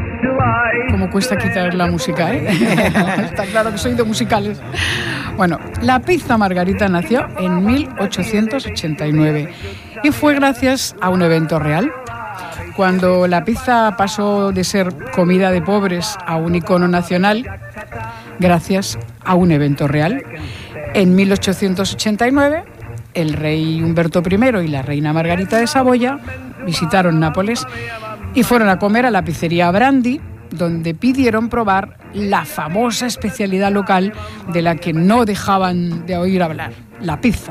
Como cuesta quitar la música, ¿eh? Está claro que soy de musicales. Bueno, la pizza margarita nació en 1889 y fue gracias a un evento real. Cuando la pizza pasó de ser comida de pobres a un icono nacional, gracias a un evento real. En 1889, el rey Humberto I y la reina Margarita de Saboya visitaron Nápoles y fueron a comer a la pizzería Brandi, donde pidieron probar la famosa especialidad local de la que no dejaban de oír hablar, la pizza.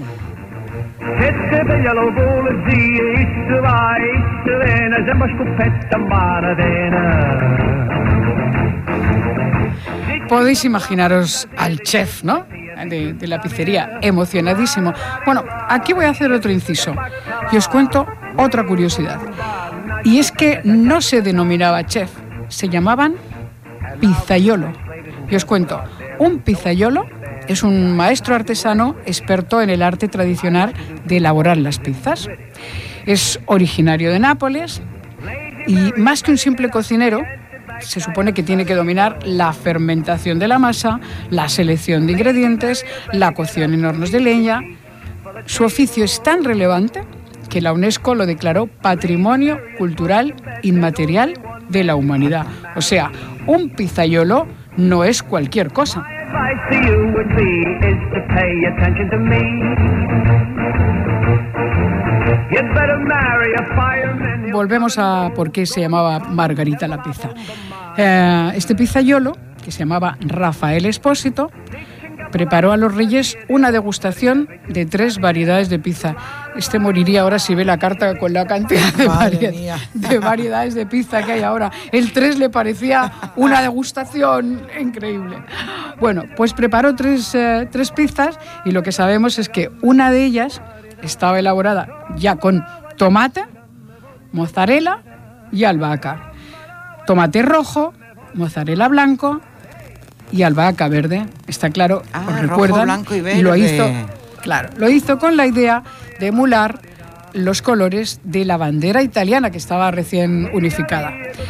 Podéis imaginaros al chef, ¿no?, de la pizzería, emocionadísimo. Bueno, aquí voy a hacer otro inciso y os cuento otra curiosidad. Y es que no se denominaba chef, se llamaban pizzaiolo. Y os cuento, un pizzaiolo es un maestro artesano experto en el arte tradicional de elaborar las pizzas. Es originario de Nápoles y más que un simple cocinero, se supone que tiene que dominar la fermentación de la masa, la selección de ingredientes, la cocción en hornos de leña. Su oficio es tan relevante que la UNESCO lo declaró Patrimonio Cultural Inmaterial de la Humanidad. O sea, un pizzaiolo no es cualquier cosa. Volvemos a por qué se llamaba Margarita la pizza. Este pizzaiolo, que se llamaba Rafael Espósito, preparó a los reyes una degustación de 3 variedades de pizza. Este moriría ahora si ve la carta con la cantidad de variedades de pizza que hay ahora. El 3 le parecía una degustación increíble. Bueno, pues preparó 3 pizzas y lo que sabemos es que una de ellas estaba elaborada ya con tomate, mozzarella y albahaca. Tomate rojo, mozzarella blanco y albahaca verde, está claro, os recuerdan, rojo, blanco y verde. Lo hizo con la idea de emular los colores de la bandera italiana que estaba recién unificada.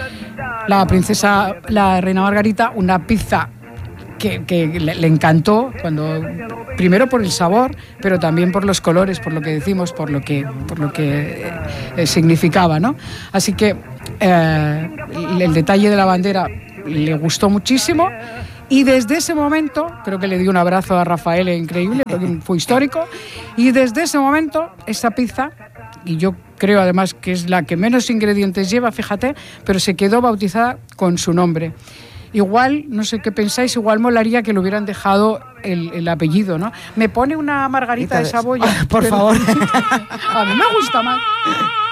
La reina Margarita, una pizza que le encantó, primero por el sabor, pero también por los colores, por lo que decimos, por lo que significaba, ¿no? Así que el detalle de la bandera le gustó muchísimo. Y desde ese momento, creo que le di un abrazo a Rafael increíble, porque fue histórico, y desde ese momento esa pizza, y yo creo además que es la que menos ingredientes lleva, fíjate, pero se quedó bautizada con su nombre. Igual, no sé qué pensáis, igual molaría que le hubieran dejado el apellido, ¿no? Me pone una Margarita de Saboya. Por favor. A mí me gusta más.